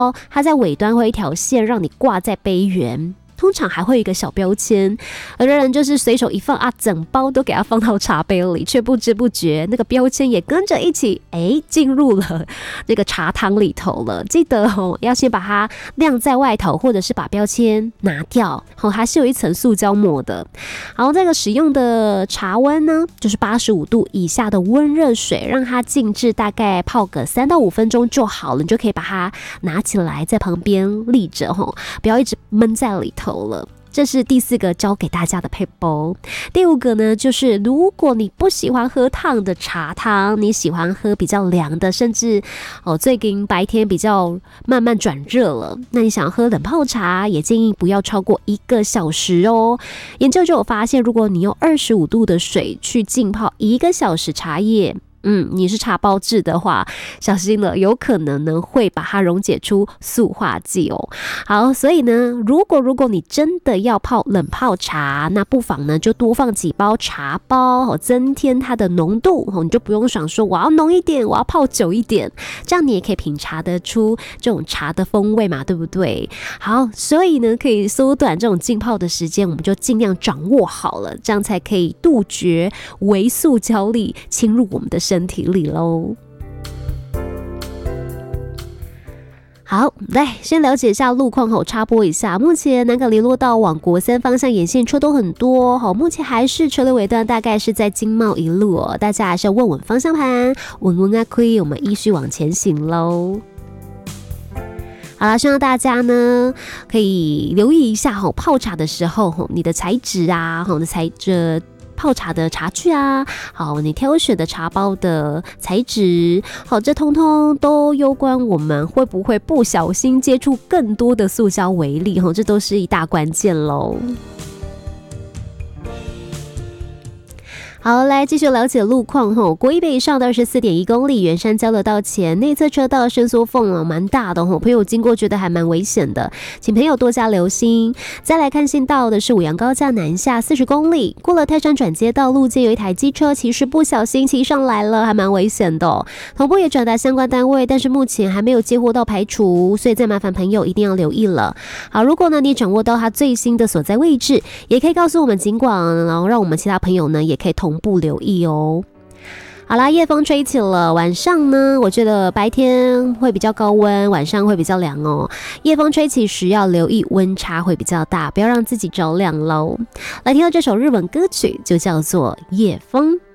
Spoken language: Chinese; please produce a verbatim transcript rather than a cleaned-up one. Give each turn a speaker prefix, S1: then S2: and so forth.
S1: 它在尾端会有一条线让你挂在杯缘，通常还会有一个小标签，有的人就是随手一放啊，整包都给它放到茶杯里，却不知不觉那个标签也跟着一起哎进入了那个茶汤里头了。记得哦，要先把它晾在外头，或者是把标签拿掉，哦，它是有一层塑胶膜的。然后这个使用的茶温呢，就是八十五度以下的温热水，让它静置大概泡个三到五分钟就好了，你就可以把它拿起来在旁边立着，哦，不要一直闷在里头了。这是第四个教给大家的撇步。第五个呢，就是如果你不喜欢喝烫的茶汤，你喜欢喝比较凉的，甚至哦最近白天比较慢慢转热了，那你想喝冷泡茶，也建议不要超过一个小时哦。研究就有发现，如果你用二十五度的水去浸泡一个小时茶叶，嗯，你是茶包制的话，小心了，有可能呢会把它溶解出塑化剂哦。好，所以呢，如果如果你真的要泡冷泡茶，那不妨呢就多放几包茶包，增添它的浓度，你就不用想说我要浓一点，我要泡久一点，这样你也可以品茶得出这种茶的风味嘛，对不对？好，所以呢可以缩短这种浸泡的时间，我们就尽量掌握好了，这样才可以杜绝微塑胶粒侵入我们的身体里咯。好，来先了解一下路况后，插播一下，目前南港联络道往国三方向沿线车都很多，好，目前还是车流尾段大概是在经贸一路哦，大家还是要稳稳方向盘，稳稳啊亏，我们依序往前行咯。好啦，希望大家呢可以留意一下吼，泡茶的时候你的材质啊，你的材质。泡茶的茶具啊，好，你挑选的茶包的材质，好，这通通都攸关我们会不会不小心接触更多的塑胶微粒，这都是一大关键咯。好，来继续了解路况吼。国一北上的二十四点一公里，圆山交流道前内侧车道伸缩缝啊蛮大的吼，朋友经过觉得还蛮危险的，请朋友多加留心。再来看新道的是五杨高架南下四十公里，过了泰山转接道路，间有一台机车其实不小心骑上来了，还蛮危险的哦。同步也转达相关单位，但是目前还没有接获到排除，所以再麻烦朋友一定要留意了。好，如果呢你掌握到它最新的所在位置，也可以告诉我们警广，然后让我们其他朋友呢也可以同同步留意哦。好啦，夜风吹起了，晚上呢，我觉得白天会比较高温，晚上会比较凉哦。夜风吹起时要留意温差会比较大，不要让自己着凉喽。来听到这首日文歌曲，就叫做《夜风》。